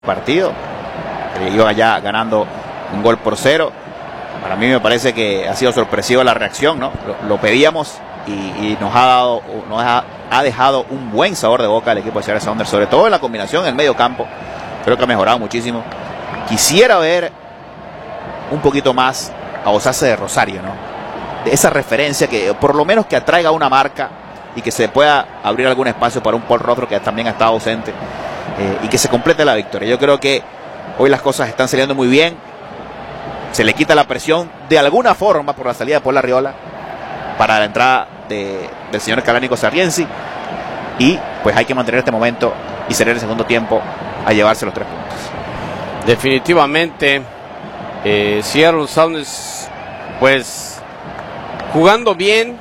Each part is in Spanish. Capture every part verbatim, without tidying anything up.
partido, eh, iba ya ganando un gol por cero. Para mí me parece que ha sido sorpresiva la reacción, ¿no? Lo, lo pedíamos y, y nos ha dado, nos ha, ha dejado un buen sabor de boca al equipo de Seattle Sounders, sobre todo en la combinación en el medio campo. Creo que ha mejorado muchísimo. Quisiera ver un poquito más a Osase de Rosario, ¿no? De esa referencia que por lo menos que atraiga una marca y que se pueda abrir algún espacio para un Paul Rothrock que también ha estado ausente, eh, y que se complete la victoria. Yo creo que hoy las cosas están saliendo muy bien. Se le quita la presión de alguna forma por la salida de Paul Arriola para la entrada de, del señor Calánico Sarriensi, y pues hay que mantener este momento y salir el segundo tiempo a llevarse los tres puntos. Definitivamente eh, Seattle Sounders pues jugando bien,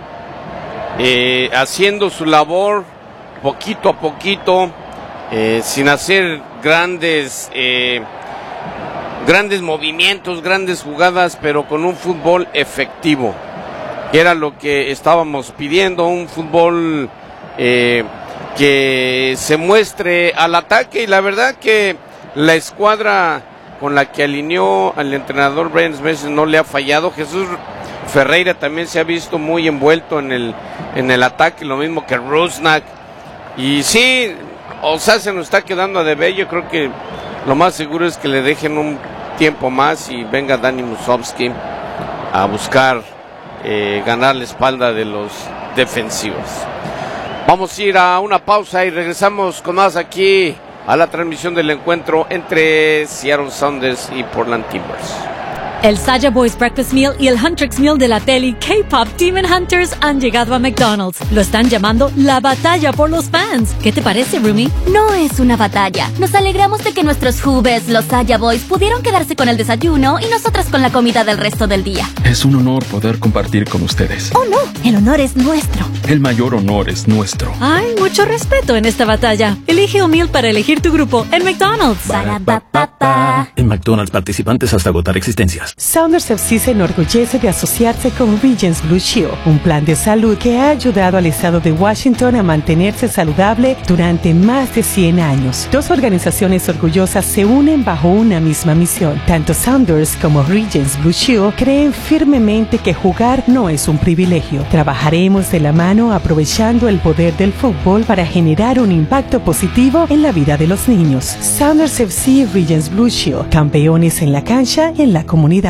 eh, haciendo su labor poquito a poquito, eh, sin hacer grandes eh, grandes movimientos, grandes jugadas, pero con un fútbol efectivo, que era lo que estábamos pidiendo, un fútbol eh, que se muestre al ataque. Y la verdad que la escuadra con la que alineó al entrenador Brian Smith no le ha fallado. Jesús Ferreira también se ha visto muy envuelto en el, en el ataque, lo mismo que Rusnak. Y sí, Osase se nos está quedando a deber. Yo creo que lo más seguro es que le dejen un tiempo más y venga Dani Musovski a buscar eh, ganar la espalda de los defensivos. Vamos a ir a una pausa y regresamos con más aquí a la transmisión del encuentro entre Seattle Sounders y Portland Timbers. El Saya Boys Breakfast Meal y el Huntrix Meal de la tele K-Pop Demon Hunters han llegado a McDonald's. Lo están llamando la batalla por los fans. ¿Qué te parece, Rumi? No es una batalla. Nos alegramos de que nuestros Hubes, los Saya Boys, pudieron quedarse con el desayuno y nosotras con la comida del resto del día. Es un honor poder compartir con ustedes. Oh, no. El honor es nuestro. El mayor honor es nuestro. Hay mucho respeto en esta batalla. Elige un meal para elegir tu grupo en McDonald's. Ba-da-ba-ba-ba. En McDonald's, participantes hasta agotar existencias. Sounders F C se enorgullece de asociarse con Regents Blue Shield, un plan de salud que ha ayudado al estado de Washington a mantenerse saludable durante más de cien años. Dos organizaciones orgullosas se unen bajo una misma misión. Tanto Sounders como Regents Blue Shield creen firmemente que jugar no es un privilegio. Trabajaremos de la mano aprovechando el poder del fútbol para generar un impacto positivo en la vida de los niños. Sounders F C y Regents Blue Shield, campeones en la cancha y en la comunidad.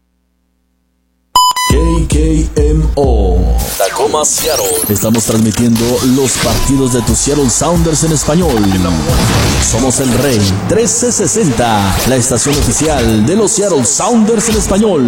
K K M O Tacoma, Seattle. Estamos transmitiendo los partidos de tus Seattle Sounders en español. Somos el Rey trece sesenta, la estación oficial de los Seattle Sounders en español.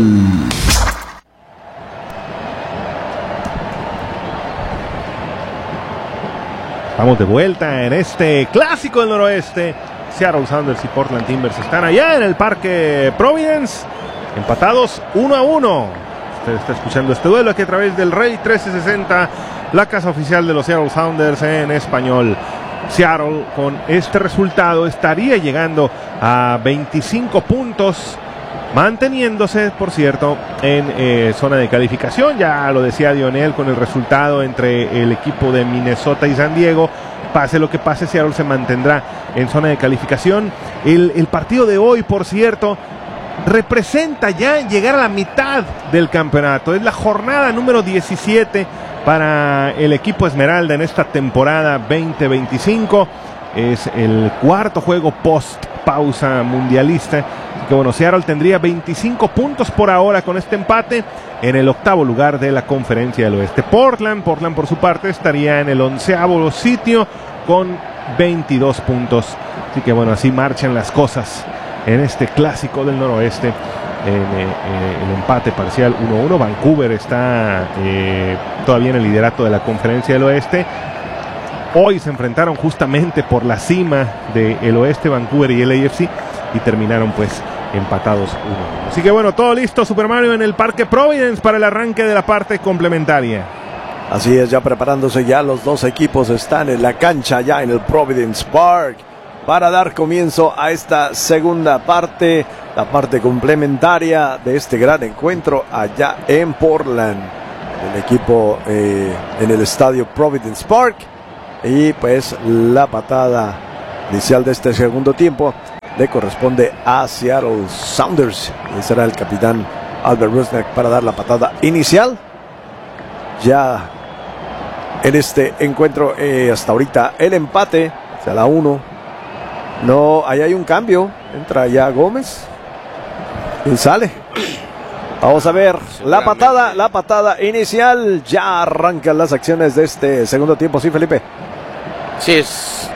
Estamos de vuelta en este clásico del noroeste. Seattle Sounders y Portland Timbers están allá en el Parque Providence, empatados uno a uno. Usted está escuchando este duelo aquí a través del Rey trece sesenta, la casa oficial de los Seattle Sounders en español. Seattle con este resultado estaría llegando a veinticinco puntos, manteniéndose, por cierto, en eh, zona de calificación. Ya lo decía Dionel con el resultado entre el equipo de Minnesota y San Diego. Pase lo que pase, Seattle se mantendrá en zona de calificación. El, el partido de hoy, por cierto, representa ya llegar a la mitad del campeonato. Es la jornada número diecisiete para el equipo Esmeralda en esta temporada veinte veinticinco. Es el cuarto juego post pausa mundialista. Así que bueno, Seattle tendría veinticinco puntos por ahora con este empate en el octavo lugar de la Conferencia del Oeste. Portland, Portland por su parte estaría en el onceavo sitio con veintidós puntos. Así que bueno, así marchan las cosas en este clásico del noroeste, en eh, eh, el empate parcial uno a uno. Vancouver está eh, todavía en el liderato de la Conferencia del Oeste. Hoy se enfrentaron justamente por la cima del oeste, Vancouver y el A F C, y terminaron pues empatados uno a uno. Así que bueno, todo listo, Super Mario, en el Parque Providence para el arranque de la parte complementaria. Así es, ya preparándose, ya los dos equipos están en la cancha, ya en el Providence Park, para dar comienzo a esta segunda parte, la parte complementaria de este gran encuentro allá en Portland. El equipo eh, en el estadio Providence Park, y pues la patada inicial de este segundo tiempo le corresponde a Seattle Sounders. Y será el capitán Albert Rusnak para dar la patada inicial. Ya en este encuentro, eh, hasta ahorita el empate, se la uno. No, ahí hay un cambio. Entra ya Gómez y sale. Vamos a ver la patada, la patada inicial. Ya arrancan las acciones de este segundo tiempo. Sí, Felipe. Sí, es.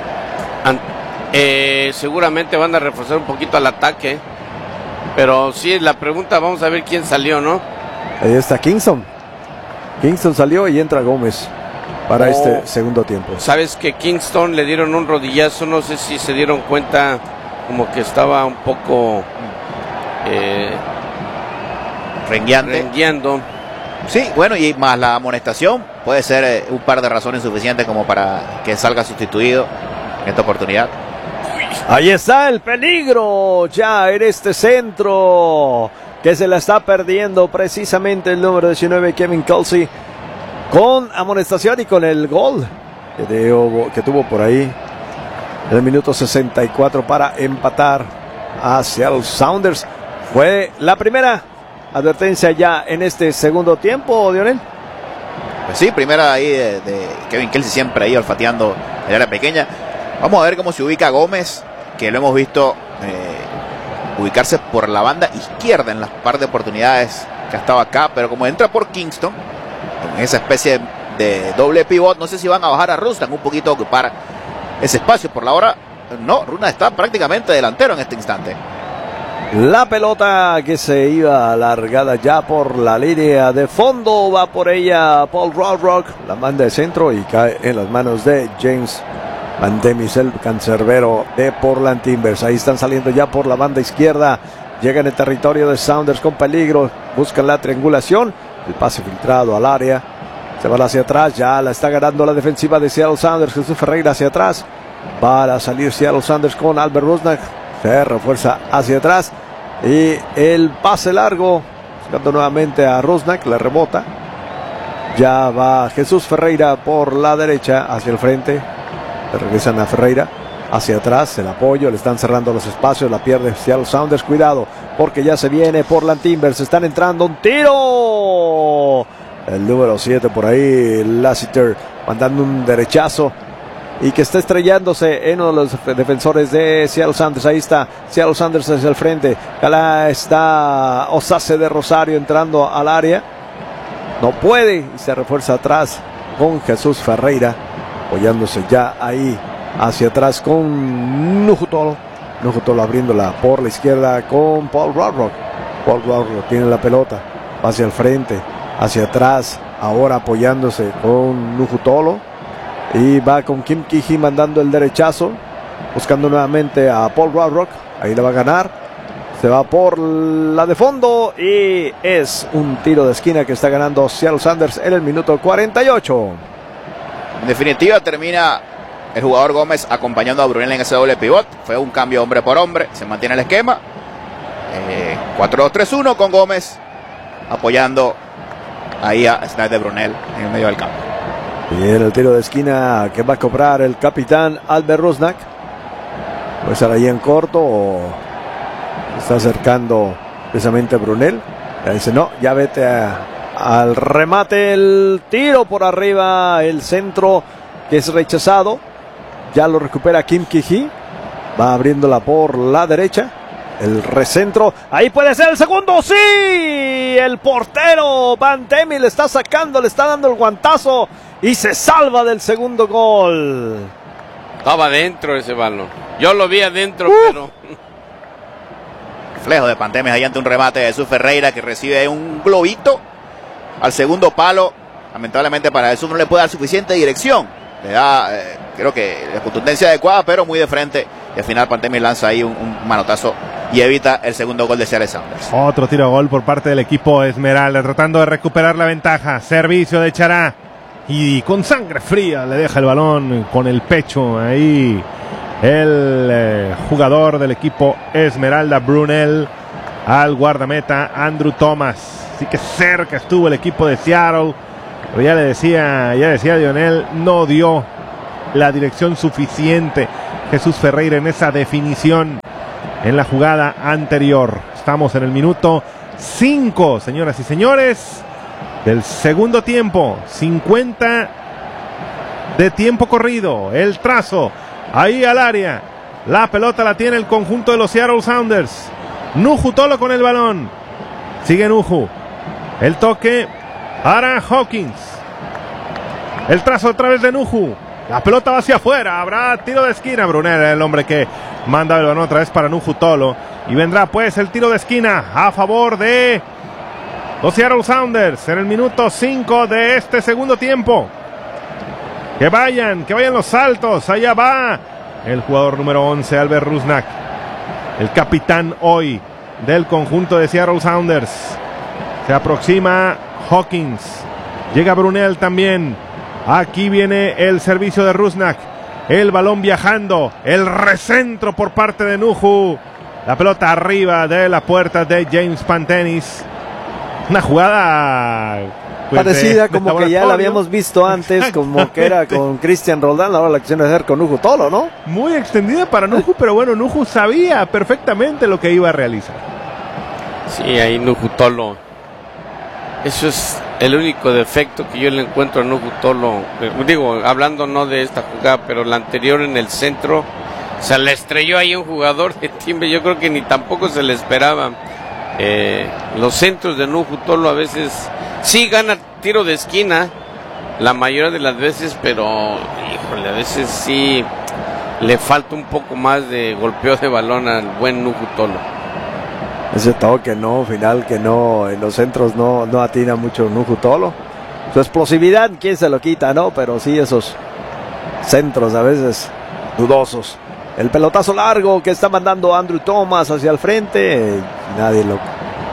Eh, seguramente van a reforzar un poquito al ataque. Pero sí, la pregunta, vamos a ver quién salió, ¿no? Ahí está Kingston. Kingston salió y entra Gómez para oh, este segundo tiempo. Sabes que Kingston le dieron un rodillazo, no sé si se dieron cuenta, como que estaba un poco eh, rengueante. rengueando. Sí, bueno, y más la amonestación puede ser eh, un par de razones suficientes como para que salga sustituido en esta oportunidad. Ahí está el peligro ya en este centro que se la está perdiendo precisamente el número diecinueve, Kevin Kelsey, con amonestación y con el gol que, dio, que tuvo por ahí en el minuto sesenta y cuatro para empatar a Seattle Sounders. Fue la primera advertencia ya en este segundo tiempo, Dionel. Pues sí, primera ahí de, de Kevin Kelsey, siempre ahí olfateando el área pequeña. Vamos a ver cómo se ubica Gómez, que lo hemos visto eh, ubicarse por la banda izquierda en las par de oportunidades que ha estado acá, pero como entra por Kingston, en esa especie de, de doble pivot, no sé si van a bajar a Rusnak un poquito a ocupar ese espacio. Por la hora, no, Rusnak está prácticamente delantero en este instante. La pelota que se iba alargada ya por la línea de fondo, va por ella Paul Rodrock, la manda de centro y cae en las manos de James Van Demis, el cancerbero de Portland Timbers. Ahí están saliendo ya por la banda izquierda, llegan al territorio de Sounders con peligro, buscan la triangulación, el pase filtrado al área, se va hacia atrás, ya la está ganando la defensiva de Seattle Sounders. Jesús Ferreira hacia atrás, para salir Seattle Sounders con Albert Rusnak, se refuerza hacia atrás y el pase largo, buscando nuevamente a Rusnak, le rebota, ya va Jesús Ferreira por la derecha hacia el frente. Le regresan a Ferreira hacia atrás, el apoyo, le están cerrando los espacios, la pierde Seattle Sounders. Cuidado, porque ya se viene Portland Timbers, están entrando, un tiro. El número siete por ahí, Lassiter, mandando un derechazo y que está estrellándose en uno de los defensores de Seattle Sounders. Ahí está Seattle Sounders hacia el frente. Acá está Osase de Rosario entrando al área. No puede y se refuerza atrás con Jesús Ferreira, apoyándose ya ahí hacia atrás con Nujutolo. Nujutolo abriéndola por la izquierda con Paul Rodrock. Paul Rodrock tiene la pelota, va hacia el frente, hacia atrás, ahora apoyándose con Nujutolo. Y va con Kim Kiji mandando el derechazo, buscando nuevamente a Paul Rodrock. Ahí le va a ganar, se va por la de fondo y es un tiro de esquina que está ganando Seattle Sounders en el minuto cuarenta y ocho. En definitiva, termina el jugador Gómez acompañando a Brunel en ese doble pivot. Fue un cambio hombre por hombre. Se mantiene el esquema. Eh, cuatro dos tres uno con Gómez apoyando ahí a Snyder Brunel en el medio del campo. Bien, el tiro de esquina que va a cobrar el capitán Albert Rusnak. Puede estar ahí en corto o está acercando precisamente Brunel. Ya dice, no, ya vete a... al remate, el tiro por arriba, el centro que es rechazado, ya lo recupera Kim Kiji, va abriéndola por la derecha, el recentro, ahí puede ser el segundo, sí, el portero Van Demi le está sacando, le está dando el guantazo y se salva del segundo gol. Estaba adentro ese balón, yo lo vi adentro, uh. pero... Reflejo de Pantemes ahí ante un remate de Jesús Ferreira, que recibe un globito al segundo palo. Lamentablemente para eso no le puede dar suficiente dirección. Le da, eh, creo que la contundencia adecuada, pero muy de frente. Y al final Pantemis lanza ahí un, un manotazo y evita el segundo gol de Seattle Sounders. Otro tiro a gol por parte del equipo Esmeralda, tratando de recuperar la ventaja. Servicio de Chará. Y con sangre fría le deja el balón con el pecho ahí el eh, jugador del equipo Esmeralda, Brunel, al guardameta Andrew Thomas. Así que cerca estuvo el equipo de Seattle, pero ya le decía, ya decía Lionel, no dio la dirección suficiente. Jesús Ferreira en esa definición en la jugada anterior. Estamos en el minuto cinco, señoras y señores, del segundo tiempo. cincuenta de tiempo corrido. El trazo ahí al área. La pelota la tiene el conjunto de los Seattle Sounders. Nuhu Tolo con el balón. Sigue Nuhu. El toque para Hawkins. El trazo a través de Nuhu. La pelota va hacia afuera. Habrá tiro de esquina. Brunel, el hombre que manda el balón otra vez para Nuhu Tolo. Y vendrá pues el tiro de esquina a favor de los Seattle Sounders en el minuto cinco de este segundo tiempo. Que vayan, que vayan los saltos. Allá va el jugador número once, Albert Rusnak. El capitán hoy del conjunto de Seattle Sounders. Se aproxima Hawkins. Llega Brunel también. Aquí viene el servicio de Rusnak. El balón viajando. El recentro por parte de Nuhu. La pelota arriba de la puerta de James Pantenis. Una jugada pues, parecida, de, de como que ya la habíamos visto antes, como que era con Cristian Roldán, ahora la acción de hacer con Nuhu Tolo, ¿no? Muy extendida para Nuhu, pero bueno, Nuhu sabía perfectamente lo que iba a realizar. Sí, ahí Nuhu Tolo. Eso es el único defecto que yo le encuentro a Nuhu Tolo. Digo, hablando no de esta jugada, pero la anterior en el centro, se le estrelló ahí un jugador de timbre. Yo creo que ni tampoco se le esperaba. Eh, los centros de Nuhu Tolo a veces sí gana tiro de esquina, la mayoría de las veces, pero híjole, a veces sí le falta un poco más de golpeo de balón al buen Nuhu Tolo. Ese toque no, final que no, en los centros no, no atina mucho Nuhu Tolo. Su explosividad, ¿quién se lo quita, no? Pero sí esos centros a veces dudosos. El pelotazo largo que está mandando Andrew Thomas hacia el frente, nadie lo,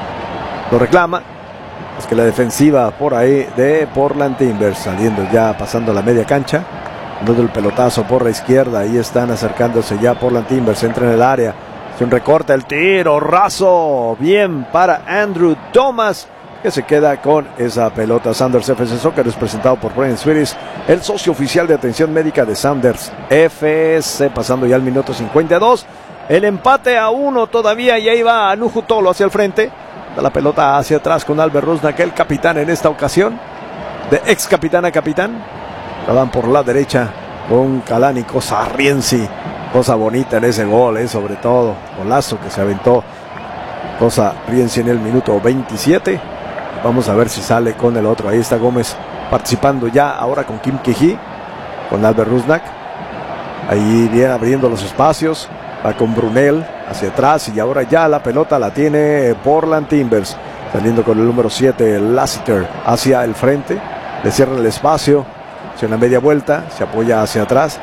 lo reclama. Es que la defensiva por ahí de Portland Timbers saliendo ya, pasando la media cancha, dando el pelotazo por la izquierda. Ahí están acercándose ya Portland Timbers, entra en el área. Es un recorte, el tiro raso, bien para Andrew Thomas, que se queda con esa pelota. Sounders F C Soccer es presentado por Brian Swiris, el socio oficial de atención médica de Sounders F C. Pasando ya al minuto cincuenta y dos, el empate a uno todavía, y ahí va Nuhu Tolo hacia el frente, da la pelota hacia atrás con Albert Rusnak, el capitán en esta ocasión, de ex capitán a capitán. La dan por la derecha con Kalani Kosariensi, cosa bonita en ese gol, eh, sobre todo golazo que se aventó Kosariensi en el minuto veintisiete. Vamos a ver si sale con el otro. Ahí está Gómez participando ya ahora con Kim Ki-hee, con Albert Rusnak. Ahí viene abriendo los espacios. Va con Brunel hacia atrás, y ahora ya la pelota la tiene Portland Timbers. Saliendo con el número siete, Lassiter, hacia el frente. Le cierran el espacio. Hacia una media vuelta. Se apoya hacia atrás.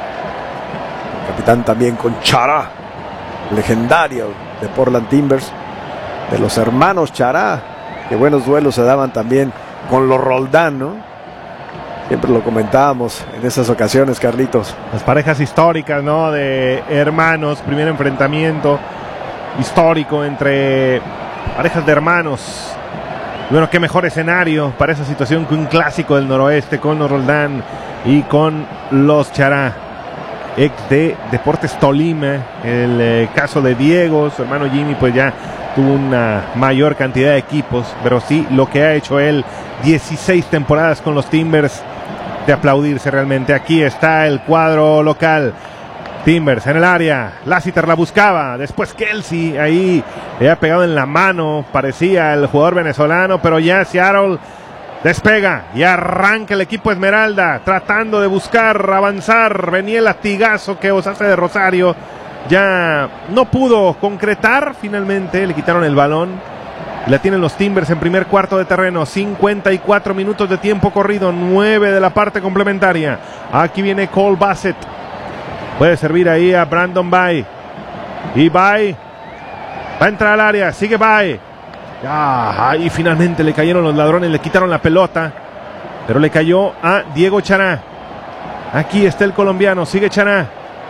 El capitán también con Chará, legendario de Portland Timbers. De los hermanos Chará. Qué buenos duelos se daban también con los Roldán, ¿no? Siempre lo comentábamos en esas ocasiones, Carlitos. Las parejas históricas, ¿no? De hermanos, primer enfrentamiento histórico entre parejas de hermanos. Y bueno, qué mejor escenario para esa situación que un clásico del noroeste con los Roldán y con los Chará, ex de Deportes Tolima. El eh, caso de Diego, su hermano Jimmy, pues ya tuvo una mayor cantidad de equipos, pero sí lo que ha hecho él, dieciséis temporadas con los Timbers, de aplaudirse realmente. Aquí está el cuadro local. Timbers en el área, Lassiter la buscaba, después Kelsey ahí le ha pegado en la mano, parecía el jugador venezolano, pero ya Seattle despega y arranca el equipo Esmeralda, tratando de buscar avanzar. Venía el latigazo que os hace de Rosario, ya no pudo concretar, finalmente le quitaron el balón. La tienen los Timbers en primer cuarto de terreno. cincuenta y cuatro minutos de tiempo corrido, nueve de la parte complementaria. Aquí viene Cole Bassett, puede servir ahí a Brandon Bay, y Bay va a entrar al área, sigue Bay. Ah, ahí finalmente le cayeron los ladrones, le quitaron la pelota, pero le cayó a Diego Chará. Aquí está el colombiano, sigue Chará.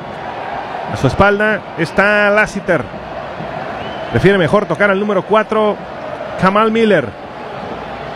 A su espalda está Lassiter. Prefiere mejor tocar al número cuatro, Kamal Miller.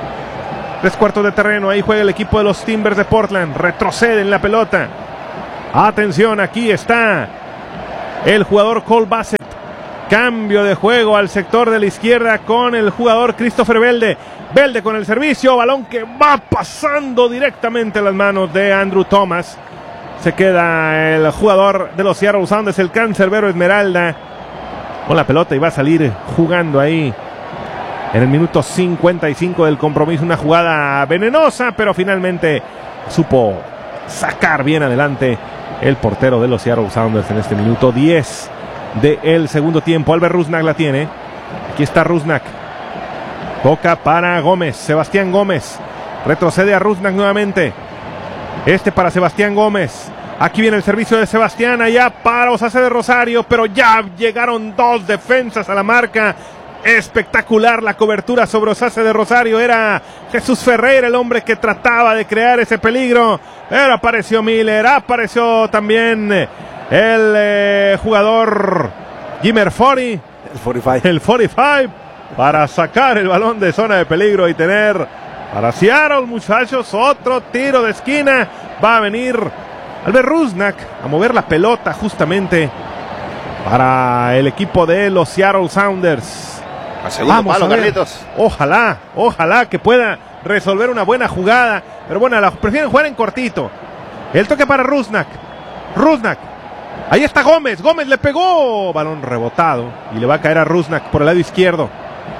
Tres cuartos de terreno, ahí juega el equipo de los Timbers de Portland. Retroceden la pelota. Atención, aquí está el jugador Cole Bassett. Cambio de juego al sector de la izquierda con el jugador Christopher Belde. Belde con el servicio, balón que va pasando directamente a las manos de Andrew Thomas. Se queda el jugador de los Seattle Sounders, el cancerbero Esmeralda, con la pelota y va a salir jugando ahí en el minuto cincuenta y cinco del compromiso. Una jugada venenosa, pero finalmente supo sacar bien adelante el portero de los Seattle Sounders en este minuto diez del segundo tiempo. Albert Rusnak la tiene. Aquí está Rusnak. Toca para Gómez. Sebastián Gómez. Retrocede a Rusnak nuevamente. Este para Sebastián Gómez. Aquí viene el servicio de Sebastián. Allá para Osase de Rosario. Pero ya llegaron dos defensas a la marca. Espectacular la cobertura sobre Osase de Rosario. Era Jesús Ferreira el hombre que trataba de crear ese peligro. Pero apareció Miller. Apareció también el eh, jugador Jimmer Fori. El cuarenta y cinco. El cuarenta y cinco. Para sacar el balón de zona de peligro y tener para Seattle, muchachos, otro tiro de esquina. Va a venir Albert Rusnak a mover la pelota justamente para el equipo de los Seattle Sounders. Al segundo Vamos palo, a ver. Carlitos. Ojalá, ojalá que pueda resolver una buena jugada. Pero bueno, la prefieren jugar en cortito. El toque para Rusnak. Rusnak. Ahí está Gómez. Gómez le pegó. Balón rebotado. Y le va a caer a Rusnak por el lado izquierdo.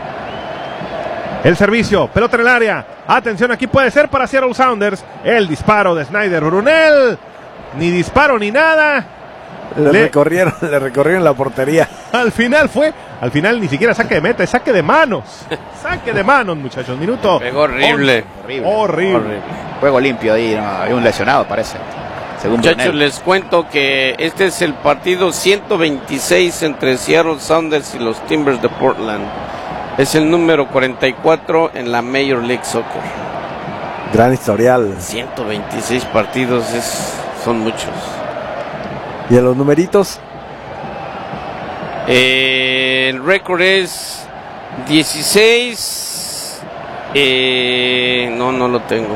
El servicio. Pelota en el área. Atención, aquí puede ser para Seattle Sounders. El disparo de Snyder Brunel. Ni disparo ni nada. Le, Le- recorrieron, le recorrieron la portería. Al final fue, al final ni siquiera saque de meta, es saque de manos. Saque de manos, muchachos. Minuto. Pegó horrible. Horrible. Horrible. Horrible. Juego limpio ahí, no, había un lesionado, parece. Según Muchachos, Brunel. les cuento que este es el partido ciento veintiséis entre Seattle Sounders y los Timbers de Portland. Es el número cuarenta y cuatro en la Major League Soccer. Gran historial. ciento veintiséis partidos es, son muchos. ¿Y en los numeritos? Eh, el récord es dieciséis. Eh, no, no lo tengo.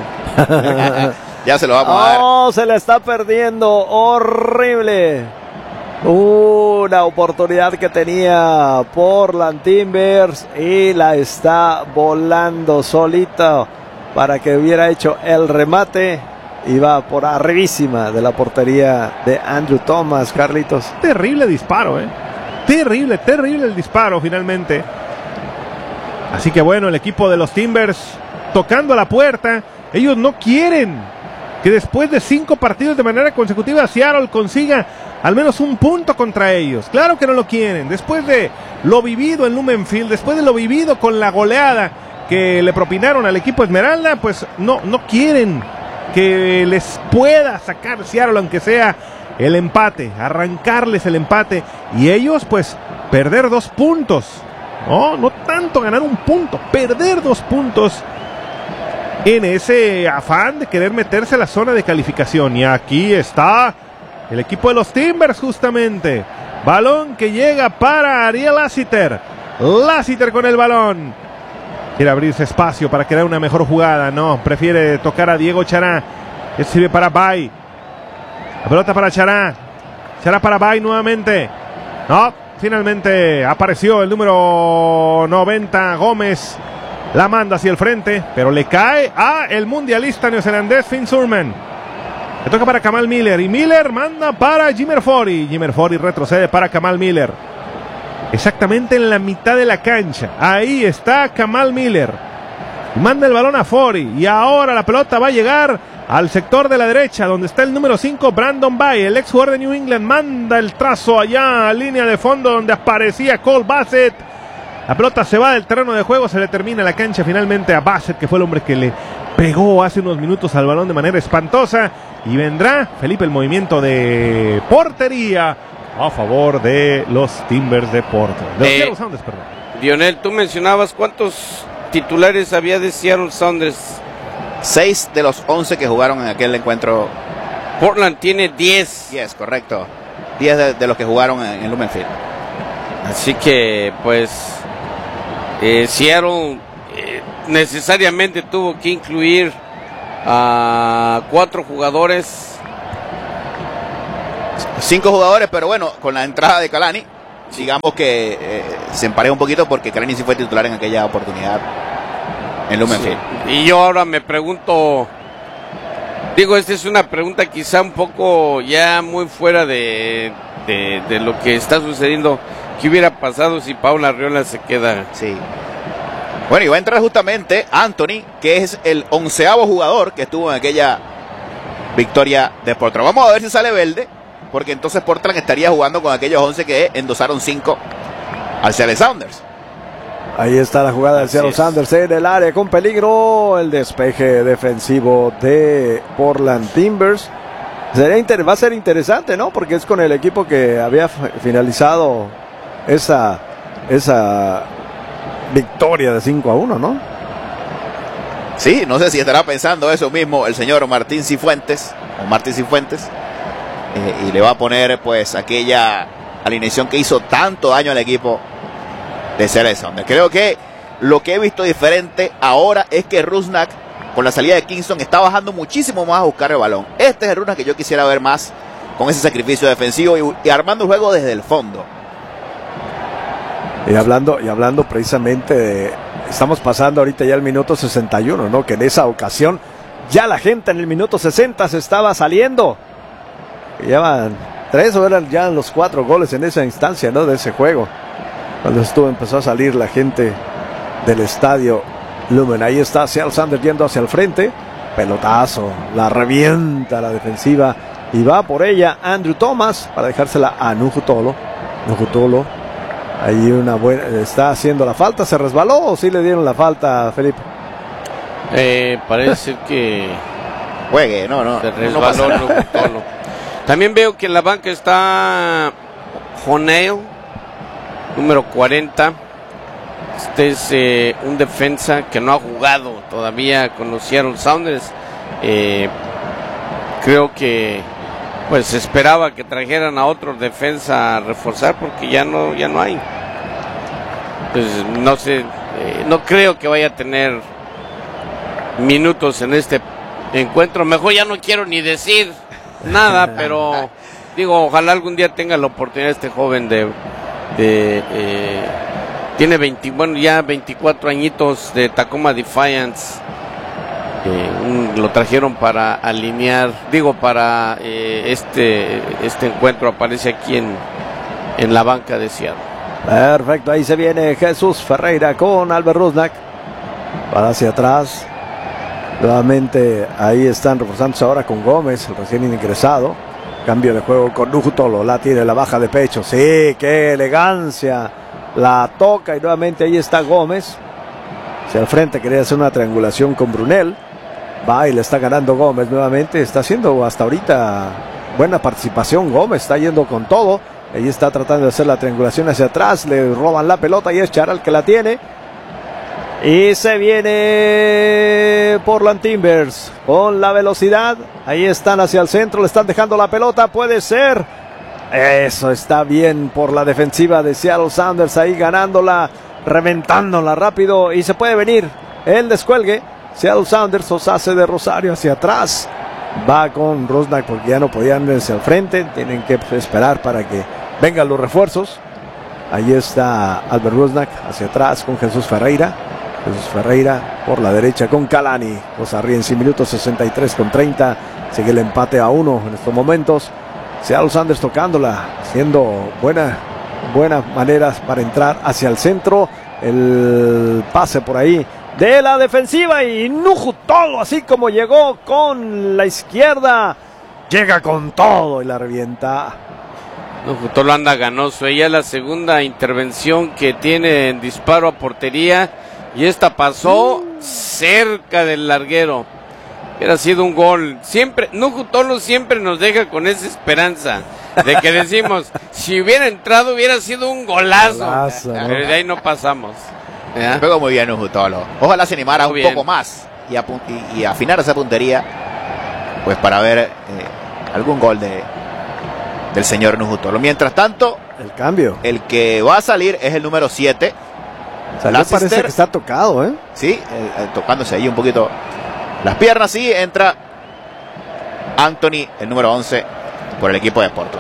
Ya se lo vamos a dar. ¡Oh! Se le está perdiendo. Horrible. Una oportunidad que tenía Portland Timbers y la está volando solito para que hubiera hecho el remate. Y va por arribísima de la portería de Andrew Thomas, Carlitos. Terrible disparo, eh. Terrible, terrible el disparo finalmente. Así que bueno, el equipo de los Timbers tocando a la puerta. Ellos no quieren que después de cinco partidos de manera consecutiva Seattle consiga al menos un punto contra ellos. Claro que no lo quieren. Después de lo vivido en Lumen Field, después de lo vivido con la goleada que le propinaron al equipo Esmeralda, pues no, no quieren que les pueda sacar Seattle, aunque sea el empate, arrancarles el empate, y ellos pues perder dos puntos, no, no tanto ganar un punto, perder dos puntos en ese afán de querer meterse a la zona de calificación. Y aquí está el equipo de los Timbers justamente, balón que llega para Ariel Lassiter, Lassiter con el balón. Quiere abrirse espacio para crear una mejor jugada. No, prefiere tocar a Diego Chará. Que sirve para Bay. La pelota para Chará. Chará para Bay nuevamente. No, finalmente apareció el número noventa, Gómez. La manda hacia el frente, pero le cae a el mundialista neozelandés Finn Surman. Le toca para Kamal Miller. Y Miller manda para Jimmer Fori. Jimmer Fori retrocede para Kamal Miller. Exactamente en la mitad de la cancha. Ahí está Kamal Miller. Manda el balón a Fori. Y ahora la pelota va a llegar al sector de la derecha, donde está el número cinco, Brandon Bay, el ex jugador de New England. Manda el trazo allá a línea de fondo donde aparecía Cole Bassett. La pelota se va del terreno de juego. Se le termina la cancha finalmente a Bassett, que fue el hombre que le pegó hace unos minutos al balón de manera espantosa. Y vendrá, Felipe, el movimiento de portería a favor de los Timbers de Portland. De los Eh, Seattle Sounders, perdón. Lionel, tú mencionabas cuántos titulares había de Seattle Sounders. Seis de los once que jugaron en aquel encuentro. Portland tiene diez. diez, correcto. diez de, de los que jugaron en, en Lumen Field. Así que, pues, eh, Seattle eh, necesariamente tuvo que incluir a cuatro jugadores Cinco jugadores, pero bueno, con la entrada de Kalani, digamos que eh, se empareja un poquito porque Kalani sí fue titular en aquella oportunidad en Lumen Field. Sí. Y yo ahora me pregunto, digo, esta es una pregunta quizá un poco ya muy fuera de, de, de lo que está sucediendo. ¿Qué hubiera pasado si Paula Arriola se queda? Sí. Bueno, y va a entrar justamente Anthony, que es el onceavo jugador que estuvo en aquella victoria de Portland. Vamos a ver si sale verde, porque entonces Portland estaría jugando con aquellos once que endosaron cinco al Seattle Sounders. Ahí está la jugada del Seattle Sounders en el área con peligro. El despeje defensivo de Portland Timbers. Sería inter- va a ser interesante, ¿no? Porque es con el equipo que había finalizado esa, esa victoria de cinco a uno, ¿no? Sí, no sé si estará pensando eso mismo el señor Martín Cifuentes, o Martín Cifuentes, eh, y le va a poner pues aquella alineación que hizo tanto daño al equipo de Seattle Sounders. Creo que lo que he visto diferente ahora es que Rusnak, con la salida de Kingston, está bajando muchísimo más a buscar el balón. Este es el Rusnak que yo quisiera ver más con ese sacrificio defensivo y, y armando el juego desde el fondo. Y hablando, y hablando precisamente de, estamos pasando ahorita ya el minuto sesenta y uno, ¿no? Que en esa ocasión ya la gente en el minuto sesenta se estaba saliendo. Y llevan tres o eran ya los cuatro goles en esa instancia, ¿no? De ese juego. Cuando estuvo, empezó a salir la gente del estadio Lumen. Ahí está Seattle Sounders yendo hacia el frente. Pelotazo, la revienta la defensiva y va por ella Andrew Thomas para dejársela a Nujutolo. Nujutolo. Ahí una buena, está haciendo la falta. ¿Se resbaló o sí le dieron la falta, Felipe? Eh, parece que juegue, no, no. Se resbaló no Nujutolo. También veo que en la banca está Joneo, número cuarenta. Este es eh, un defensa que no ha jugado todavía con los Seattle Sounders. Eh, creo que pues esperaba que trajeran a otro defensa a reforzar porque ya no ya no hay. Pues no sé, eh, no creo que vaya a tener minutos en este encuentro. Mejor ya no quiero ni decir nada, pero digo, ojalá algún día tenga la oportunidad este joven de, de eh, tiene veinte, bueno, ya veinticuatro añitos, de Tacoma Defiance. Eh, un, lo trajeron para alinear, digo, para eh, este este encuentro. Aparece aquí en, en la banca de Seattle. Perfecto, ahí se viene Jesús Ferreira con Albert Rusnak. Para hacia atrás. Nuevamente ahí están reforzándose ahora con Gómez, el recién ingresado. Cambio de juego con Nujutolo, la tiene, la baja de pecho. Sí, qué elegancia. La toca y nuevamente ahí está Gómez. Hacia el frente quería hacer una triangulación con Brunel. Va y le está ganando Gómez nuevamente. Está haciendo hasta ahorita buena participación Gómez. Está yendo con todo. Ahí está tratando de hacer la triangulación hacia atrás. Le roban la pelota y es Charal que la tiene. Y se viene Portland Timbers con la velocidad. Ahí están hacia el centro. Le están dejando la pelota. Puede ser. Eso está bien por la defensiva de Seattle Sounders. Ahí ganándola, reventándola rápido. Y se puede venir el descuelgue. Seattle Sounders os hace de Rosario hacia atrás. Va con Rusnak porque ya no podían irse al frente. Tienen que esperar para que vengan los refuerzos. Ahí está Albert Rusnak hacia atrás con Jesús Ferreira. Jesús Ferreira por la derecha con Kalani. Cosa Rienzi, minuto sesenta y tres con treinta. Sigue el empate a uno en estos momentos. Seattle Sounders tocándola, haciendo buena, buenas maneras para entrar hacia el centro. El pase por ahí de la defensiva y Nujutolo, así como llegó con la izquierda, llega con todo y la revienta. Nujutolo anda ganoso. Ella es la segunda intervención que tiene en disparo a portería y esta pasó mm. cerca del larguero. Hubiera sido un gol. Siempre, Nujutolo siempre nos deja con esa esperanza de que decimos, si hubiera entrado hubiera sido un golazo. golazo ¿no? Pero de ahí no pasamos. ¿Ya? Juego muy bien Nujutolo. Ojalá se animara muy un bien. poco más y, y, y afinar esa puntería, pues para ver eh, algún gol de del señor Nujutolo. Mientras tanto, el cambio. El que va a salir es el número siete. O sea, parece que está tocado, ¿eh? Sí, eh, tocándose ahí un poquito las piernas. Sí, entra Anthony, el número once, por el equipo de Portland.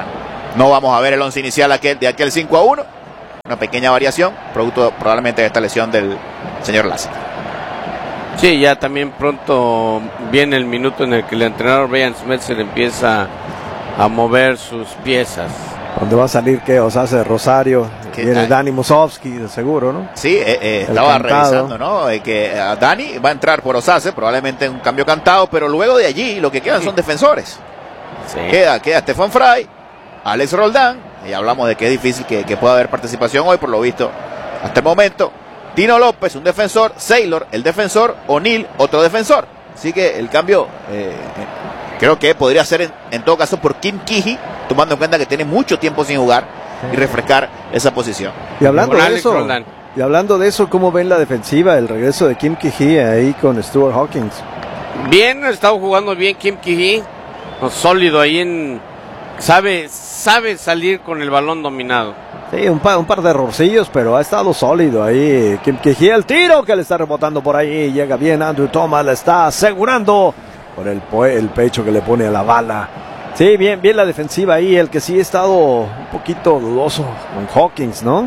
No vamos a ver el once inicial aquel, de aquel cinco a uno. Una pequeña variación, producto probablemente de esta lesión del señor Lassiter. Sí, ya también pronto viene el minuto en el que el entrenador Brian Schmetzer empieza a mover sus piezas. ¿Dónde va a salir qué? Osase Rosario, viene Dani Musovski, de seguro, ¿no? Sí, eh, eh, estaba revisando, ¿no? Eh, que uh, Dani va a entrar por Osase, probablemente un cambio cantado, pero luego de allí lo que quedan sí. son defensores. Sí. Queda, queda Stefan Fry, Alex Roldán, y hablamos de que es difícil que, que pueda haber participación hoy, por lo visto, hasta el momento. Tino López, un defensor, Saylor, el defensor, O'Neill, otro defensor. Así que el cambio eh, creo que podría ser en, en todo caso por Kim Kiji, tomando en cuenta que tiene mucho tiempo sin jugar sí. y refrescar esa posición. Y hablando de eso, Roland. y hablando de eso, ¿cómo ven la defensiva, el regreso de Kim Kiji ahí con Stuart Hawkins? Bien, ha estado jugando bien Kim Kiji, sólido ahí en, sabe, sabe salir con el balón dominado. Sí, un par, un par de errorcillos, pero ha estado sólido ahí. Kim Kiji, el tiro que le está rebotando por ahí. Llega bien Andrew Thomas, le está asegurando por el, el pecho que le pone a la bala. Sí, bien, bien la defensiva ahí. El que sí ha estado un poquito dudoso con Hawkins, ¿no?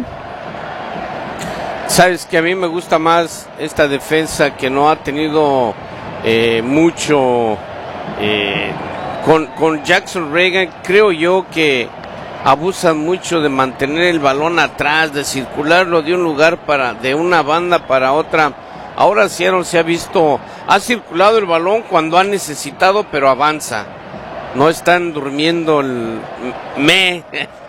Sabes que a mí me gusta más esta defensa que no ha tenido eh, mucho eh, con, con Jackson Reagan. Creo yo que abusan mucho de mantener el balón atrás, de circularlo de un lugar para, de una banda para otra. Ahora Seattle se ha visto, ha circulado el balón cuando ha necesitado, pero avanza. No están durmiendo el me.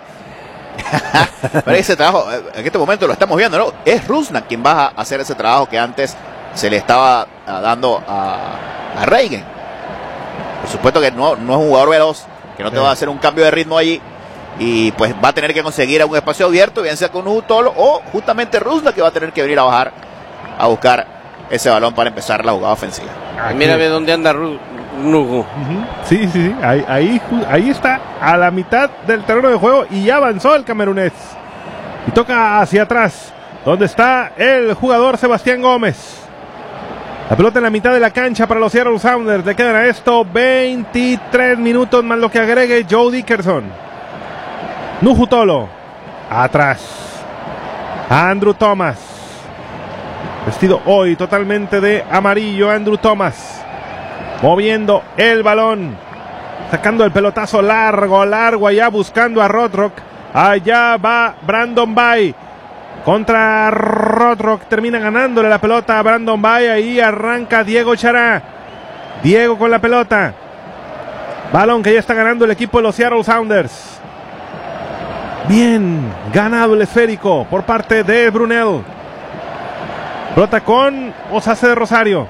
Pero ese trabajo, en este momento lo estamos viendo, ¿no? Es Rusnak quien va a hacer ese trabajo que antes se le estaba dando a, a Reagan. Por supuesto que no, no es un jugador veloz, que no te va a hacer un cambio de ritmo allí. Y pues va a tener que conseguir un espacio abierto, bien sea con Ujutolo o justamente Rusnak, que va a tener que venir a bajar a buscar ese balón para empezar la jugada ofensiva. Aquí. Mira, ve dónde anda Ru Nugu. Uh-huh. Sí, sí, sí. Ahí, ahí, ahí está, a la mitad del terreno de juego y ya avanzó el camerunés. Y toca hacia atrás, donde está el jugador Sebastián Gómez. La pelota en la mitad de la cancha para los Seattle Sounders. Le quedan a esto veintitrés minutos más lo que agregue Joe Dickerson. Ujutolo, atrás, Andrew Thomas, vestido hoy totalmente de amarillo, Andrew Thomas, moviendo el balón, sacando el pelotazo largo, largo, allá buscando a Rothrock, allá va Brandon Bay, contra Rothrock, termina ganándole la pelota a Brandon Bay, ahí arranca Diego Chará, Diego con la pelota, balón que ya está ganando el equipo de los Seattle Sounders. Bien, ganado el esférico por parte de Brunel. Pelota con Osase de Rosario.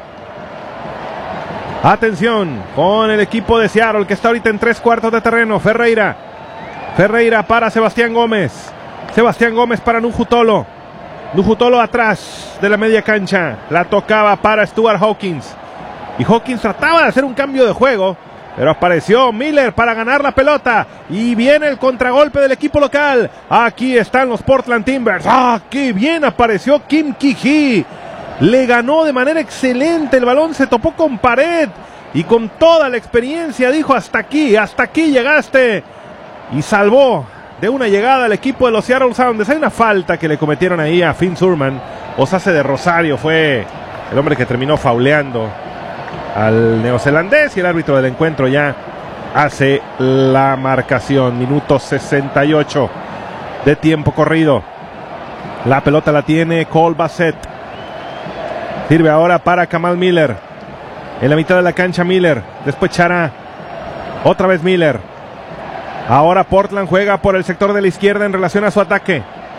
Atención con el equipo de Seattle que está ahorita en tres cuartos de terreno. Ferreira. Ferreira para Sebastián Gómez. Sebastián Gómez para Ujutolo. Ujutolo atrás de la media cancha. La tocaba para Stuart Hawkins. Y Hawkins trataba de hacer un cambio de juego. Pero apareció Miller para ganar la pelota. Y viene el contragolpe del equipo local. Aquí están los Portland Timbers. ¡Ah, qué bien apareció Kim Kiji! Le ganó de manera excelente. El balón se topó con pared. Y con toda la experiencia dijo: hasta aquí, hasta aquí llegaste. Y salvó de una llegada al equipo de los Seattle Sounders. Hay una falta que le cometieron ahí a Finn Surman. Osase de Rosario fue el hombre que terminó fauleando al neozelandés y el árbitro del encuentro ya hace la marcación. Minuto sesenta y ocho de tiempo corrido. La pelota la tiene Cole Bassett. Sirve ahora para Kamal Miller. En la mitad de la cancha Miller. Después Chará. Otra vez Miller. Ahora Portland juega por el sector de la izquierda en relación a su ataque.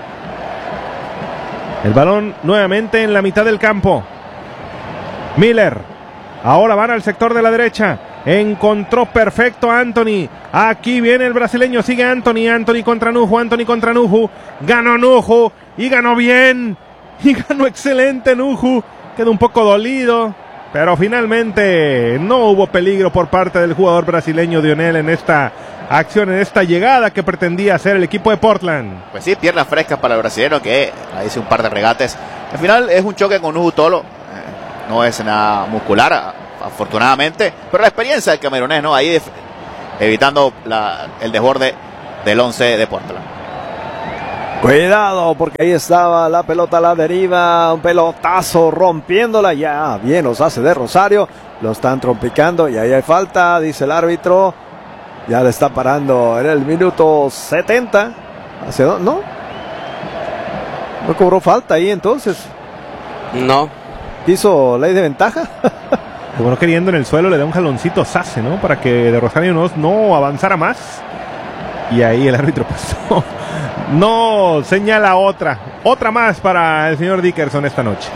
El balón nuevamente en la mitad del campo. Miller. Ahora van al sector de la derecha. Encontró perfecto a Anthony. Aquí viene el brasileño. Sigue Anthony. Anthony contra Nuhu. Anthony contra Nuhu. Ganó Nuhu. Y ganó bien. Y ganó excelente Nuhu. Quedó un poco dolido. Pero finalmente no hubo peligro por parte del jugador brasileño Dionel en esta acción, en esta llegada que pretendía hacer el equipo de Portland. Pues sí, piernas frescas para el brasileño que hizo un par de regates. Al final es un choque con Ujutolo. No es nada muscular, afortunadamente, pero la experiencia del camerunés, ¿no? Ahí evitando la, el desborde del once de Portland. Cuidado, porque ahí estaba la pelota a la deriva, un pelotazo rompiéndola, ya bien los hace de Rosario, lo están trompicando y ahí hay falta, dice el árbitro, ya le está parando en el minuto setenta, ¿hacia dónde? ¿No? ¿No cobró falta ahí entonces? No. ¿Hizo ley de ventaja? Como no queriendo en el suelo, le da un jaloncito a Sace, ¿no? Para que de Rosario no, no avanzara más. Y ahí el árbitro pasó. No señala otra. Otra más para el señor Dickerson esta noche.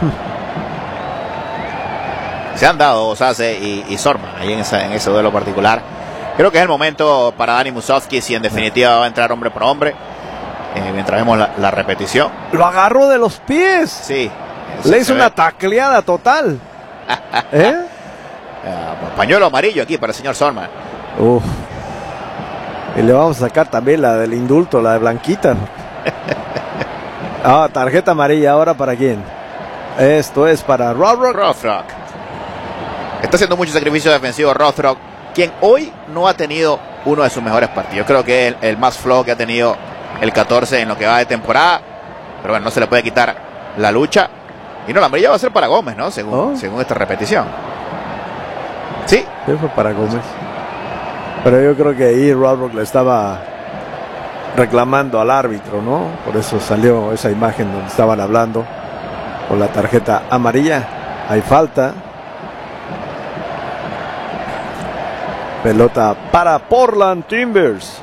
Se han dado Sace y, y Sorman ahí en, esa, en ese duelo particular. Creo que es el momento para Dani Musovski, si en definitiva va a entrar hombre por hombre. Eh, mientras vemos la, la repetición. Lo agarró de los pies. Sí. Le hizo una tacleada total. ¿Eh? Uh, pañuelo amarillo aquí para el señor Sorman. Uf. Y le vamos a sacar también la del indulto, la de Blanquita. Ah, tarjeta amarilla. ¿Ahora para quién? Esto es para Rothrock. Rothrock. Está haciendo mucho sacrificio defensivo Rothrock, quien hoy no ha tenido uno de sus mejores partidos. Creo que es el, el más flojo que ha tenido el catorce en lo que va de temporada. Pero bueno, no se le puede quitar la lucha. Y no, la amarilla va a ser para Gómez, ¿no? Según, oh. según esta repetición. Sí. Sí, fue para Gómez. Pero yo creo que ahí Rothrock le estaba reclamando al árbitro, ¿no? Por eso salió esa imagen donde estaban hablando con la tarjeta amarilla. Hay falta. Pelota para Portland Timbers.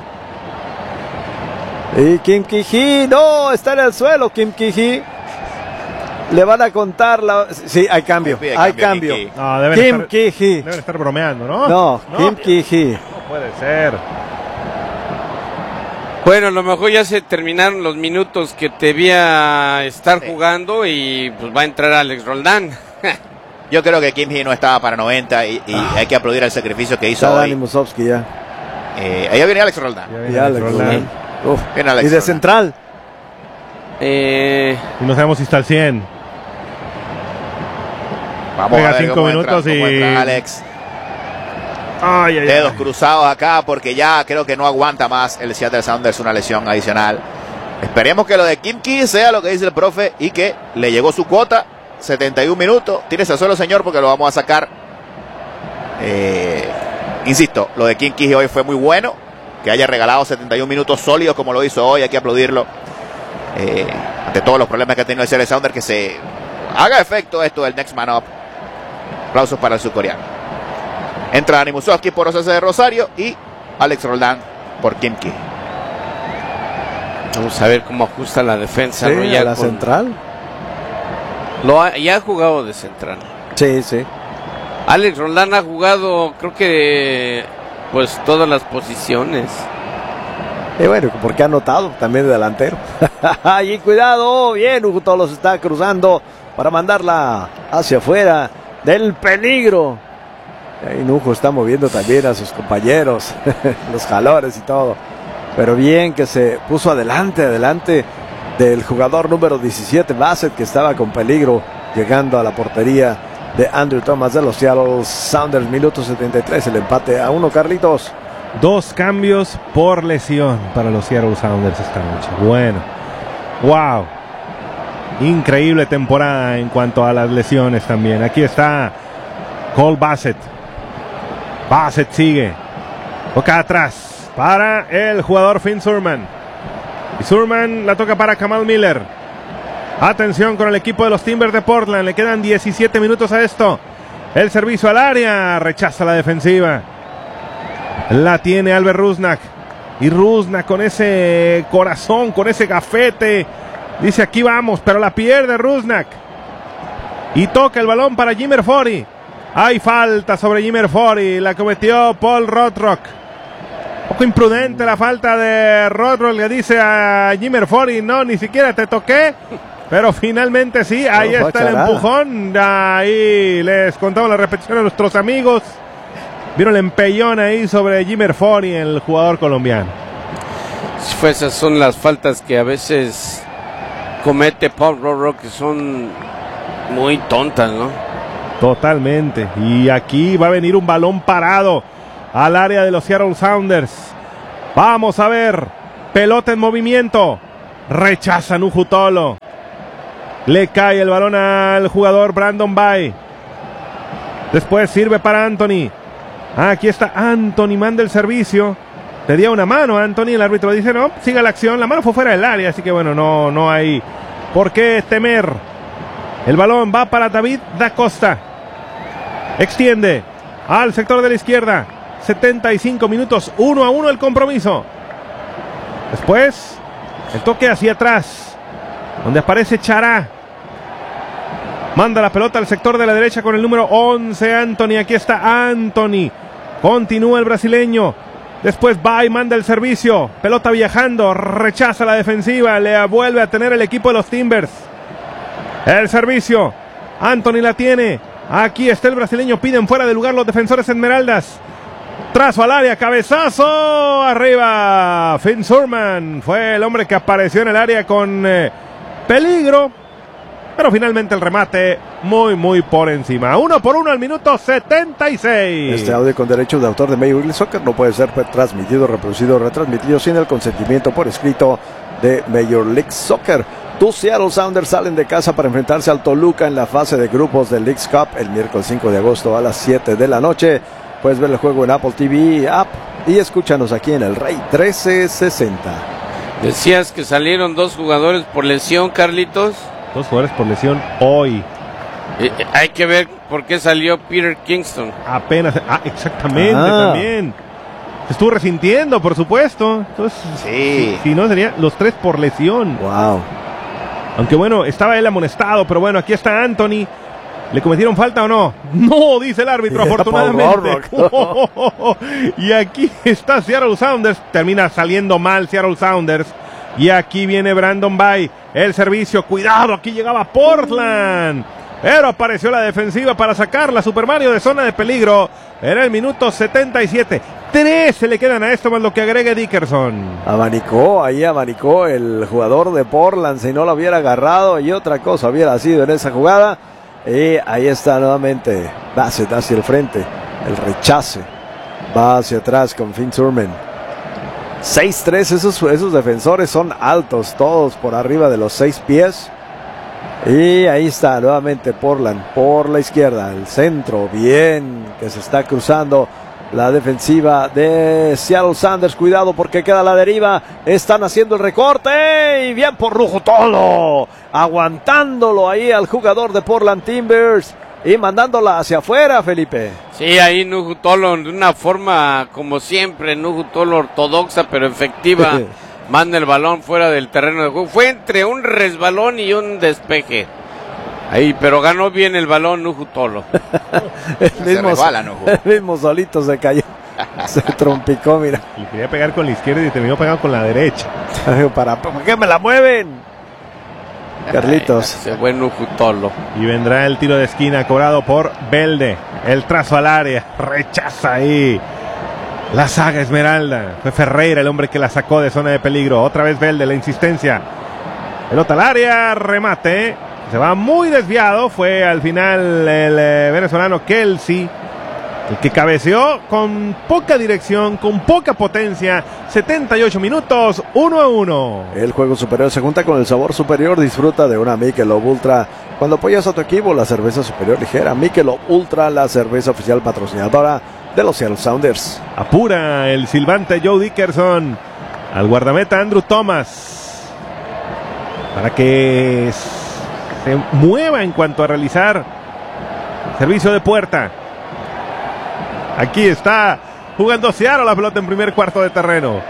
Y Kim Ki-hee, no, está en el suelo Kim Ki-hee. Le van a contar la... Sí, hay cambio, hay cambio. Kim, no, deben Kim estar, Ki-hee. Deben estar bromeando, ¿no? No, no Kim Ki-hee. No puede ser. Bueno, a lo mejor ya se terminaron los minutos que debía estar jugando y pues va a entrar Alex Roldán. Yo creo que Kim Ki-hee no estaba para noventa y, y ah. hay que aplaudir el sacrificio que hizo Está hoy. Dani Musovski ya. Eh, ahí viene Alex Roldán. Ya viene Alex Roldán. Uf, viene Alex y de Roldán. Central. Eh... Y no sabemos si está al cien. Vamos Pega a ver cinco cómo minutos entra, cómo y... entra Alex. Ay, ay, Dedos ay. cruzados acá porque ya creo que no aguanta más el Seattle Sounders una lesión adicional. Esperemos que lo de Kim Ki sea lo que dice el profe y que le llegó su cuota. setenta y un minutos. Tírese al suelo, señor, porque lo vamos a sacar. Eh, insisto, lo de Kim Ki hoy fue muy bueno. Que haya regalado setenta y un minutos sólidos como lo hizo hoy. Hay que aplaudirlo. Eh, ante todos los problemas que ha tenido el Seattle Sounders, que se haga efecto esto del Next Man Up. Aplausos para el surcoreano. Entra Dani Musovski por José de Rosario y Alex Roldán por Kim Ki. Vamos a ver cómo ajusta la defensa. Sí, ¿no? Ya la con... central. Lo ha, ya ha jugado de central. Sí, sí. Alex Roldán ha jugado, creo que, pues todas las posiciones. Y bueno, porque ha anotado también de delantero. Y cuidado, bien, Hugo los está cruzando para mandarla hacia afuera del peligro. Y Nujo está moviendo también a sus compañeros, los jalones y todo. Pero bien que se puso adelante, adelante del jugador número diecisiete, Bassett, que estaba con peligro llegando a la portería de Andrew Thomas de los Seattle Sounders. Minuto setenta y tres, el empate a uno, Carlitos. Dos cambios por lesión para los Seattle Sounders esta noche. Bueno, wow. Increíble temporada en cuanto a las lesiones también. Aquí está Cole Bassett. Bassett sigue. Toca atrás para el jugador Finn Surman. Y Surman la toca para Kamal Miller. Atención con el equipo de los Timbers de Portland. Le quedan diecisiete minutos a esto. El servicio al área. Rechaza la defensiva. La tiene Albert Rusnak. Y Rusnak con ese corazón, con ese gafete. Dice aquí vamos, pero la pierde Rusnak. Y toca el balón para Jimmer Fori. Hay falta sobre Jimmer Fori. La cometió Paul Rothrock. Un poco imprudente la falta de Rothrock. Le dice a Jimmer Fori, no, ni siquiera te toqué. Pero finalmente sí, ahí no, está el empujón. Ahí les contamos la repetición a nuestros amigos. Vieron el empellón ahí sobre Jimmer Fori, el jugador colombiano. Pues esas son las faltas que a veces comete Paul Rothrock, que son muy tontas, ¿no? Totalmente. Y aquí va a venir un balón parado al área de los Seattle Sounders. Vamos a ver Pelota en movimiento. Rechaza Nuhu Tolo. Le cae el balón al jugador Brandon Bay. Después sirve para Anthony. Aquí está Anthony, manda el servicio. Pedía una mano Anthony, el árbitro dice no, siga la acción. La mano fue fuera del área, así que bueno, no, no hay por qué temer. El balón va para David da Costa. Extiende al sector de la izquierda. setenta y cinco minutos, uno a uno el compromiso. Después, el toque hacia atrás, donde aparece Chará. Manda la pelota al sector de la derecha con el número once, Anthony. Aquí está Anthony. Continúa el brasileño. Después va y manda el servicio. Pelota viajando, rechaza la defensiva. Le vuelve a tener el equipo de los Timbers. El servicio. Anthony la tiene. Aquí está el brasileño. Piden fuera de lugar los defensores Esmeraldas. Trazo al área, cabezazo. Arriba. Finn Surman fue el hombre que apareció en el área con eh, peligro. Pero finalmente el remate muy, muy por encima. Uno por uno al minuto setenta y seis. Este audio con derechos de autor de Major League Soccer no puede ser transmitido, reproducido o retransmitido sin el consentimiento por escrito de Major League Soccer. Tus Seattle Sounders salen de casa para enfrentarse al Toluca en la fase de grupos del Leagues Cup el miércoles cinco de agosto a las siete de la noche. Puedes ver el juego en Apple T V App y escúchanos aquí en el Rey trece sesenta. Decías que salieron dos jugadores por lesión, Carlitos. Dos jugadores por lesión hoy. Eh, eh, hay que ver por qué salió Peter Kingston. Apenas, ah, exactamente, Ah. también. Se estuvo resintiendo, por supuesto. Entonces, Sí. si, si no, serían los tres por lesión. Wow. Aunque bueno, estaba él amonestado, pero bueno, aquí está Anthony. ¿Le cometieron falta o no? No, dice el árbitro, Yeah, afortunadamente. Paul Y aquí está Seattle Sounders. Termina saliendo mal Seattle Sounders. Y aquí viene Brandon Bay. El servicio, cuidado, aquí llegaba Portland. Pero apareció la defensiva para sacarla. Super Mario de zona de peligro. Era el minuto setenta y siete. Tres se le quedan a esto más lo que agregue Dickerson. Abanicó, ahí abanicó el jugador de Portland. Si no lo hubiera agarrado y otra cosa hubiera sido en esa jugada. Y ahí está nuevamente Bassett hacia el frente. El rechace. Va hacia atrás con Finn Surman. seis tres, esos, esos defensores son altos, todos por arriba de los seis pies. Y ahí está nuevamente Portland por la izquierda, el centro, bien, que se está cruzando la defensiva de Seattle Sounders. Cuidado porque queda a la deriva, están haciendo el recorte y bien por Nuhu Tolo, aguantándolo ahí al jugador de Portland Timbers y mandándola hacia afuera, Felipe. Sí, ahí Nuhu Tolo de una forma como siempre, Nuhu Tolo ortodoxa pero efectiva, manda el balón fuera del terreno de juego. Fue entre un resbalón y un despeje. Ahí, pero ganó bien el balón Nuhu Tolo. el, Se mismo, resbala, Nuhu. el mismo solito se cayó. Se trompicó, mira. Le quería pegar con la izquierda y terminó pegando con la derecha. ¿Para, ¿Para qué me la mueven? Carlitos. Se fue Nuhu Tolo. Y vendrá el tiro de esquina cobrado por Belde. El trazo al área. Rechaza ahí la saga Esmeralda. Fue Ferreira el hombre que la sacó de zona de peligro. Otra vez Belde, la insistencia. Pelota al área. Remate. Se va muy desviado. Fue al final el eh, venezolano Kelsey el que cabeceó con poca dirección, con poca potencia. setenta y ocho minutos, uno a uno. El juego superior se junta con el sabor superior. Disfruta de una Michelob Ultra cuando apoyas a tu equipo. La cerveza superior ligera Michelob Ultra, la cerveza oficial patrocinadora de los Seattle Sounders. Apura el silbante Joe Dickerson al guardameta Andrew Thomas para que se mueva en cuanto a realizar servicio de puerta. Aquí está jugando Seattle la pelota en primer cuarto de terreno.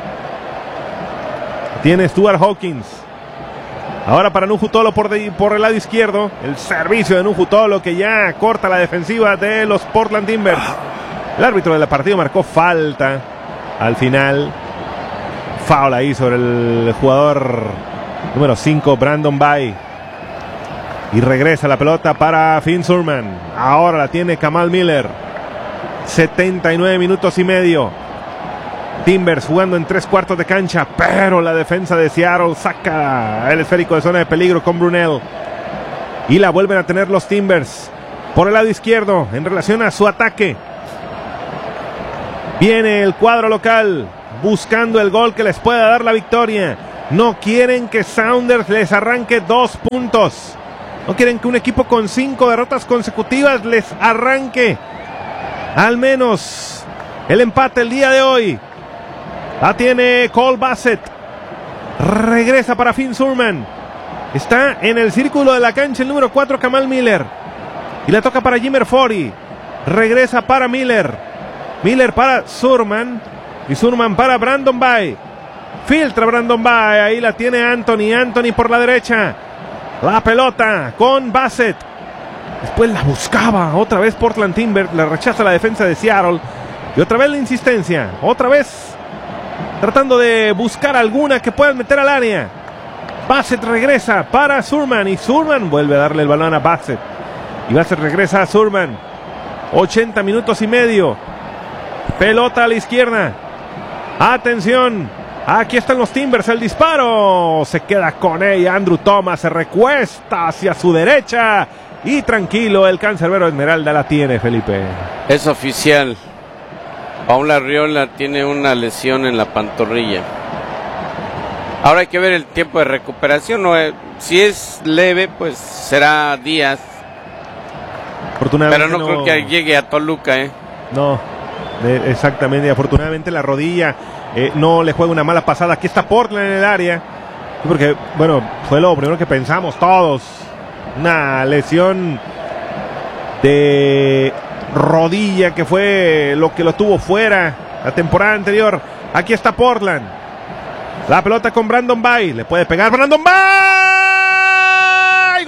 Tiene Stuart Hawkins. Ahora para Nuhu Tolo por, de, por el lado izquierdo. El servicio de Nuhu Tolo que ya corta la defensiva de los Portland Timbers. El árbitro del partido marcó falta al final. Foul ahí sobre el jugador número cinco, Brandon Bay. Y regresa la pelota para Finn Surman. Ahora la tiene Kamal Miller. setenta y nueve minutos y medio. Timbers jugando en tres cuartos de cancha, pero la defensa de Seattle saca el esférico de zona de peligro con Brunel. Y la vuelven a tener los Timbers por el lado izquierdo en relación a su ataque. Viene el cuadro local. buscando el gol que les pueda dar la victoria. No quieren que Sounders les arranque dos puntos. No quieren que un equipo con cinco derrotas consecutivas les arranque al menos el empate el día de hoy. La tiene Cole Bassett. Regresa para Finn Surman. Está en el círculo de la cancha el número cuatro, Kamal Miller. Y la toca para Jimmer Fori. Regresa para Miller. Miller para Surman. Y Surman para Brandon Bay. Filtra Brandon Bay. Ahí la tiene Anthony. Anthony por la derecha. La pelota con Bassett. Después la buscaba. Otra vez Portland Timbers. La rechaza la defensa de Seattle. Y otra vez la insistencia. Otra vez tratando de buscar alguna que puedan meter al área. Bassett regresa para Surman. Y Surman vuelve a darle el balón a Bassett. Y Bassett regresa a Surman. ochenta minutos y medio. Pelota a la izquierda. Atención. Aquí están los Timbers. El disparo. Se queda con ella. Andrew Thomas se recuesta hacia su derecha. Y tranquilo, el cancerbero Esmeralda la tiene, Felipe. Es oficial. Paula Arriola tiene una lesión en la pantorrilla. Ahora hay que ver el tiempo de recuperación. ¿No? Si es leve, pues será días. Pero no, no creo que llegue a Toluca, ¿eh? No, de, exactamente. Afortunadamente la rodilla eh, no le juega una mala pasada. Aquí está Portland en el área. Porque, bueno, fue lo primero que pensamos todos. Una lesión de rodilla que fue lo que lo tuvo fuera la temporada anterior. Aquí está Portland. La pelota con Brandon Bay. Le puede pegar Brandon Bay.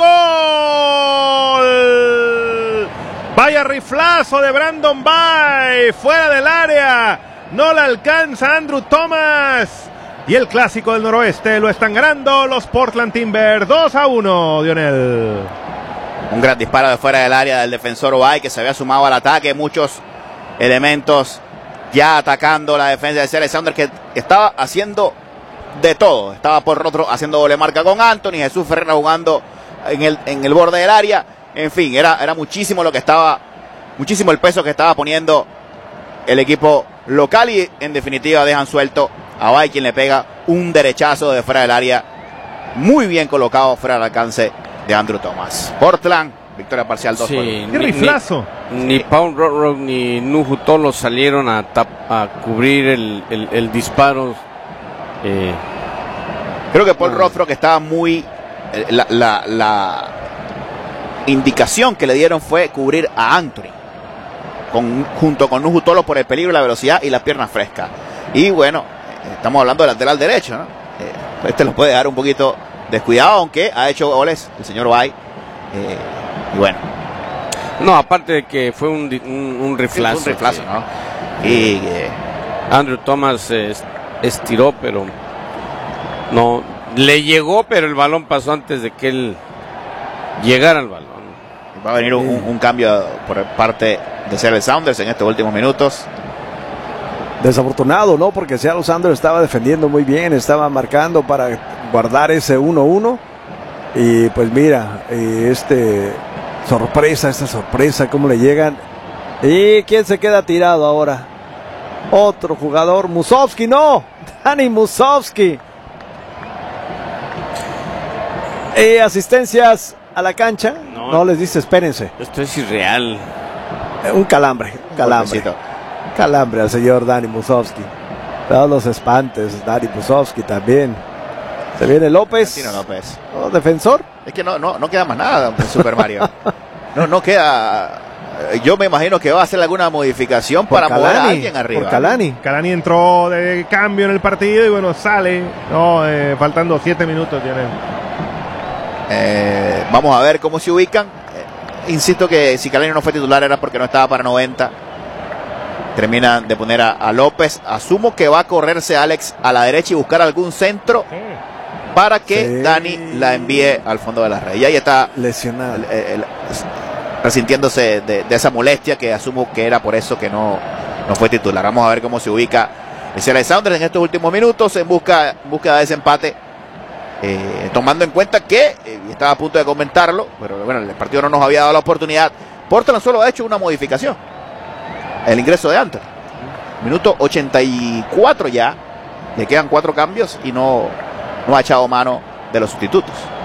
¡Gol! Vaya riflazo de Brandon Bay. Fuera del área. No la alcanza Andrew Thomas. Y el clásico del noroeste lo están ganando los Portland Timbers. dos a uno, Dionel. Un gran disparo de fuera del área del defensor Bay, que se había sumado al ataque. Muchos elementos ya atacando la defensa de Seattle Sounders, que estaba haciendo de todo. Estaba por otro haciendo doble marca con Anthony. Jesús Ferreira jugando en el, en el borde del área. En fin, era, era muchísimo lo que estaba, muchísimo el peso que estaba poniendo el equipo local. Y en definitiva dejan suelto a Bay, quien le pega un derechazo de fuera del área. Muy bien colocado fuera del alcance de Andrew Thomas. Portland, victoria parcial dos por uno. ¡Qué riflazo! Ni, ni Paul Rockrock ni Nuhu Tolo salieron a, tap, a cubrir el, el, el disparo. Eh, Creo que Paul no. Rothrock estaba muy... La, la, la indicación que le dieron fue cubrir a Anthony. Con, junto con Nuhu Tolo por el peligro, la velocidad y las piernas frescas. Y bueno, estamos hablando del lateral derecho, ¿no? Eh, este lo puede dejar un poquito descuidado, aunque ha hecho goles el señor Bay. Eh, y bueno. No, aparte de que fue un, un, un riflazo. Sí, un riflazo, ¿no? Y eh, Andrew Thomas eh, estiró, pero no le llegó, pero el balón pasó antes de que él llegara al balón. Va a venir un, un cambio por parte de Seattle Sounders en estos últimos minutos. Desafortunado, ¿no? Porque Seattle Sounders estaba defendiendo muy bien, estaba marcando para guardar ese uno uno. Y pues mira, este sorpresa, esta sorpresa, cómo le llegan. ¿Y quién se queda tirado ahora? Otro jugador, Musovski, no, Dani Musovski. Y asistencias a la cancha. No, no les dice, espérense. Esto es irreal. Un calambre, un calambre. Calambre al señor Dani Musovski. Todos los espantes, Dani Musovski también. Se viene López. López. ¿Oh, defensor? Es que no, no, no queda más nada en Super Mario. No, no queda. Yo me imagino que va a hacer alguna modificación por para Kalani, mover a alguien arriba. Por Kalani. Kalani entró de cambio en el partido y bueno, sale. No, eh, faltando siete minutos. Eh, vamos a ver cómo se ubican. Eh, insisto que si Kalani no fue titular era porque no estaba para noventa. Terminan de poner a, a López. Asumo que va a correrse Alex a la derecha y buscar algún centro para que sí. Dani la envíe al fondo de la red. Y ahí está lesionado, el, el, el, resintiéndose de, de esa molestia, que asumo que era por eso que no, no fue titular. Vamos a ver cómo se ubica el Seattle Sounders en estos últimos minutos en busca, en busca de ese empate. Eh, tomando en cuenta que, eh, estaba a punto de comentarlo, pero bueno, el partido no nos había dado la oportunidad. Portland solo ha hecho una modificación: el ingreso de Anthony. Minuto ochenta y cuatro ya. Le quedan cuatro cambios y no, no ha echado mano de los sustitutos.